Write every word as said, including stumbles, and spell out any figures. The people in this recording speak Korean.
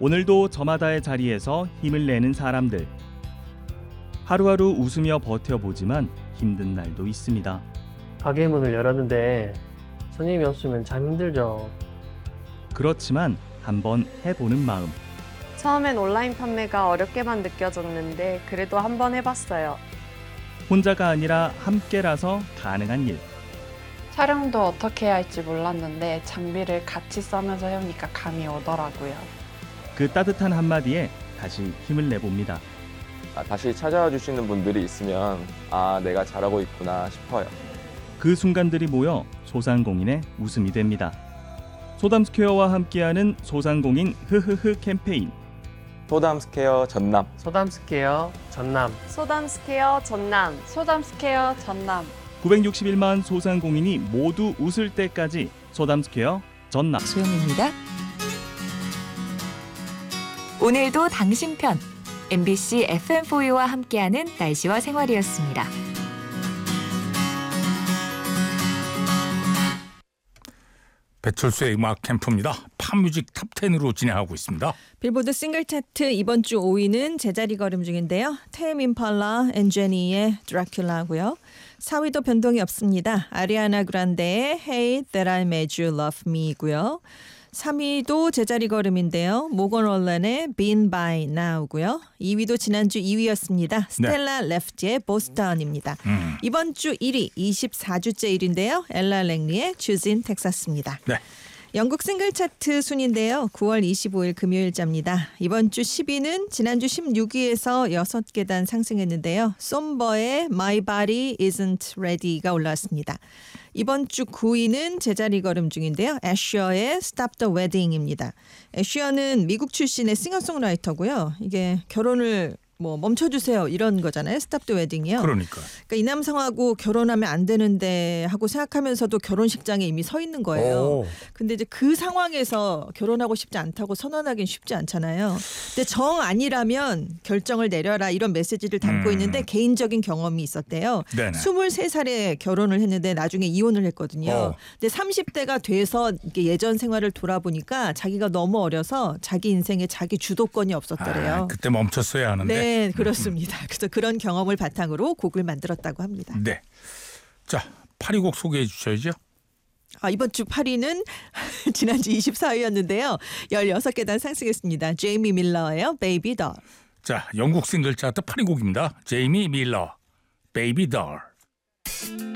오늘도 저마다의 자리에서 힘을 내는 사람들. 하루하루 웃으며 버텨보지만 힘든 날도 있습니다. 가게 문을 열었는데 손님이 없으면 참 힘들죠. 그렇지만 한번 해보는 마음. 처음엔 온라인 판매가 어렵게만 느껴졌는데 그래도 한번 해봤어요. 혼자가 아니라 함께라서 가능한 일. 촬영도 어떻게 해야 할지 몰랐는데 장비를 같이 써면서 해오니까 감이 오더라고요. 그 따뜻한 한마디에 다시 힘을 내봅니다. 아, 다시 찾아와 주시는 분들이 있으면 아, 내가 잘하고 있구나 싶어요. 그 순간들이 모여 소상공인의 웃음이 됩니다. 소담스퀘어와 함께하는 소상공인 흐흐흐 캠페인. 소담스퀘어 전남. 소담스퀘어 전남. 소담스퀘어 전남. 소담스퀘어 전남. 구백육십일만 소상공인이 모두 웃을 때까지 소담스퀘어 전남. 소영입니다. 오늘도 당신 편 엠비씨 에프엠포유와 함께하는 날씨와 생활이었습니다. 배철수의 음악 캠프입니다. 팝뮤직 탑텐으로 진행하고 있습니다. 빌보드 싱글 차트 이번 주 오 위는 제자리 걸음 중인데요. 테임 임팔라 앤 제니의 드라큘라고요. 사 위도 변동이 없습니다. 아리아나 그란데의 Hey That I Made You Love Me이고요. 삼 위도 제자리 걸음인데요. 모건 롤런의 Been By Now고요. 이 위도 지난주 이 위였습니다. 스텔라 네. 레프트의 보스턴입니다. 음. 이번 주 일 위 이십사 주째 일 위인데요. 엘라 랭리의 Choosing Texas입니다. 네. 영국 싱글 차트 순인데요. 구월 이십오일 금요일자입니다. 이번 주 십 위는 지난주 십육 위에서 여섯 계단 상승했는데요. 솜버의 My Body Isn't Ready가 올라왔습니다. 이번 주 구 위는 제자리 걸음 중인데요. 애쉬어의 Stop the Wedding입니다. 애쉬어는 미국 출신의 싱어송라이터고요. 이게 결혼을 뭐 멈춰주세요 이런 거잖아요. 스탑 더 웨딩이요. 그러니까. 그러니까 이 남성하고 결혼하면 안 되는데 하고 생각하면서도 결혼식장에 이미 서 있는 거예요. 오. 근데 이제 그 상황에서 결혼하고 싶지 않다고 선언하기는 쉽지 않잖아요. 근데 정 아니라면 결정을 내려라 이런 메시지를 담고 음. 있는데 개인적인 경험이 있었대요. 네네. 스물세 살에 결혼을 했는데 나중에 이혼을 했거든요. 어. 근데 삼십 대가 돼서 이게 예전 생활을 돌아보니까 자기가 너무 어려서 자기 인생에 자기 주도권이 없었더래요. 아, 그때 멈췄어야 하는데. 네, 그렇습니다. 그래서 그런 경험을 바탕으로 곡을 만들었다고 합니다. 네. 자, 팔 위 곡 소개해 주셔야죠. 아, 이번 주 팔 위는 지난주 이십사 위였는데요. 열여섯 계단 상승했습니다. 제이미 밀러예요. Baby Doll. 자, 영국 싱글 차트 팔 위 곡입니다. 제이미 밀러, Baby Doll.